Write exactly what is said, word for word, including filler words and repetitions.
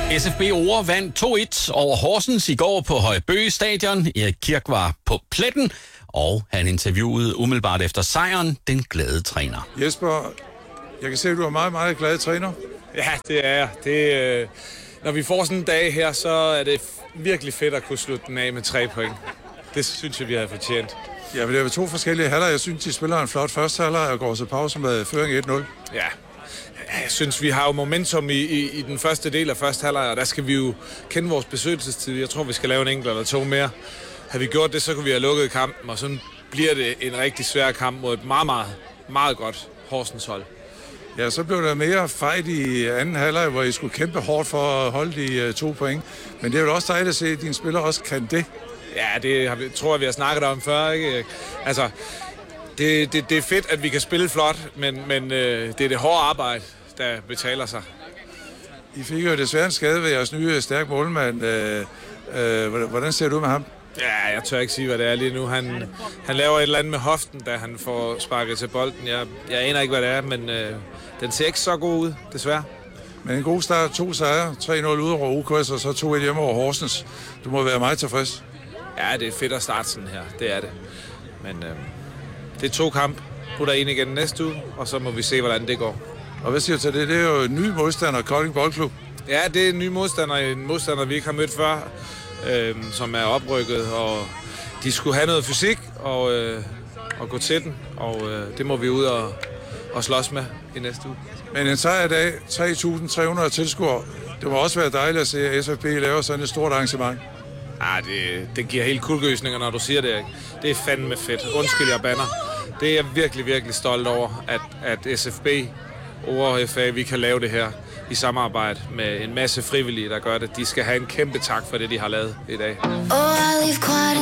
S F B Ore vandt to et over Horsens i går på Højbøge Stadion. Erik Kirk var på pletten, og han interviewede umiddelbart efter sejren den glade træner. Jesper, jeg kan se, at du er meget, meget glad træner. Ja, det er jeg. Det, øh, når vi får sådan en dag her, så er det virkelig fedt at kunne slutte den af med tre point. Det synes jeg, vi har fortjent. Ja, men det er to forskellige halvleg. Jeg synes, de spiller en flot første halvleg og går til pause med føring et nul. Ja. Jeg synes, vi har jo momentum i, i, i den første del af første halvleg, og der skal vi jo kende vores besøgelsestid. Jeg tror, vi skal lave en enkelt eller to mere. Havde vi gjort det, så kunne vi have lukket kampen, og så bliver det en rigtig svær kamp mod et meget, meget, meget godt Horsens hold. Ja, så blev der mere fight i anden halvleg, hvor I skulle kæmpe hårdt for at holde de uh, to point. Men det er jo også dejligt at se, at dine spillere også kan det. Ja, det har vi, tror jeg, vi har snakket om før, ikke? Altså, det, det, det er fedt, at vi kan spille flot, men, men øh, det er det hårde arbejde, der betaler sig. I fik jo desværre en skade ved jeres nye stærke målmand. Øh, øh, hvordan ser du med ham? Ja, jeg tør ikke sige, hvad det er lige nu. Han, han laver et eller andet med hoften, da han får sparket til bolden. Jeg, jeg aner ikke, hvad det er, men øh, den ser ikke så god ud, desværre. Men en god start, to sejre, tre nul ude over U K S, og så to et hjemme over Horsens. Du må være meget tilfreds. Ja, det er fedt at starte sådan her, det er det. Men øh, det er to kamp, putter en igen næste uge, og så må vi se, hvordan det går. Og hvad siger du til det? Det er jo en ny modstander, Kolding Boldklub. Ja, det er en ny modstander, en modstander, vi ikke har mødt før, øh, som er oprykket, og de skulle have noget fysik og, øh, og gå til den, og øh, det må vi ud og, og slås med i næste uge. Men en sejr i dag, tre tusind tre hundrede tilskuere. Det må også være dejligt at se, at S F B laver sådan et stort arrangement. Ah, det, det giver helt kuldegysninger, når du siger det, ikke? Det er fandme fedt. Undskyld, jeg banner. Det er jeg virkelig, virkelig stolt over, at, at S F B og F A, vi kan lave det her i samarbejde med en masse frivillige, der gør det. De skal have en kæmpe tak for det, de har lavet i dag. Oh,